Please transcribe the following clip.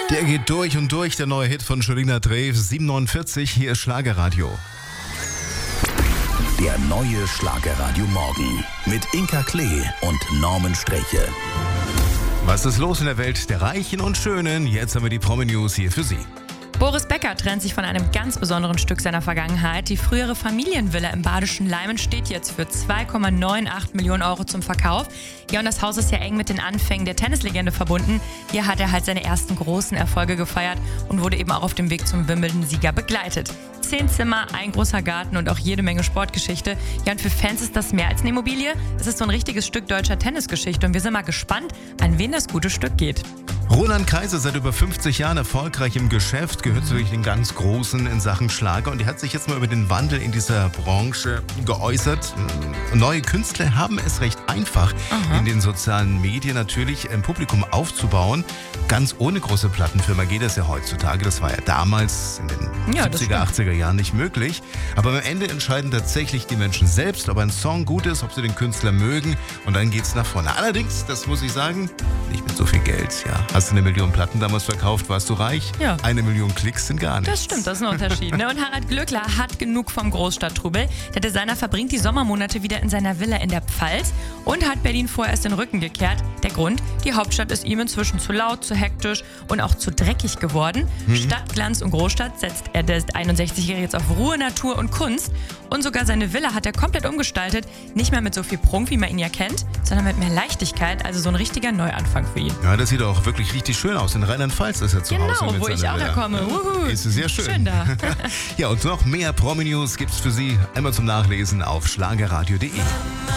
Der geht durch und durch, der neue Hit von Julina Drews, 749, hier ist Schlagerradio. Der neue Schlagerradio Morgen mit Inka Klee und Norman Streche. Was ist los in der Welt der Reichen und Schönen? Jetzt haben wir die Promi-News hier für Sie. Boris Becker trennt sich von einem ganz besonderen Stück seiner Vergangenheit. Die frühere Familienvilla im badischen Leimen steht jetzt für 2,98 Millionen Euro zum Verkauf. Ja, und das Haus ist ja eng mit den Anfängen der Tennislegende verbunden. Hier hat er halt seine ersten großen Erfolge gefeiert und wurde eben auch auf dem Weg zum Wimbledon-Sieger begleitet. 10 Zimmer, ein großer Garten und auch jede Menge Sportgeschichte. Ja, und für Fans ist das mehr als eine Immobilie. Es ist so ein richtiges Stück deutscher Tennisgeschichte und wir sind mal gespannt, an wen das gute Stück geht. Roland Kaiser, seit über 50 Jahren erfolgreich im Geschäft, gehört zu den ganz Großen in Sachen Schlager und er hat sich jetzt mal über den Wandel in dieser Branche geäußert. Neue Künstler haben es recht einfach, in den sozialen Medien natürlich ein Publikum aufzubauen. Ganz ohne große Plattenfirma geht das ja heutzutage. Das war ja damals in den 70er, 80er Jahren nicht möglich. Aber am Ende entscheiden tatsächlich die Menschen selbst, ob ein Song gut ist, ob sie den Künstler mögen und dann geht's nach vorne. Allerdings, das muss ich sagen, nicht mit so viel Geld, ja. Hast du 1 Million Platten damals verkauft, warst du reich? Ja. 1 Million Klicks sind gar nichts. Das stimmt, das ist ein Unterschied. Ne? Und Harald Glöckler hat genug vom Großstadttrubel. Der Designer verbringt die Sommermonate wieder in seiner Villa in der Pfalz und hat Berlin vorerst den Rücken gekehrt. Der Grund? Die Hauptstadt ist ihm inzwischen zu laut, zu hektisch und auch zu dreckig geworden. Statt Glanz und Großstadt setzt er der 61-Jährige jetzt auf Ruhe, Natur und Kunst. Und sogar seine Villa hat er komplett umgestaltet. Nicht mehr mit so viel Prunk, wie man ihn ja kennt, sondern mit mehr Leichtigkeit. Also so ein richtiger Neuanfang für ihn. Ja, das sieht auch wirklich richtig schön aus. In Rheinland-Pfalz ist er zu Hause. Genau, wo ich auch herkomme. Ist sehr schön. Schön da. Ja, und noch mehr Promi-News gibt's für Sie einmal zum Nachlesen auf schlagerradio.de.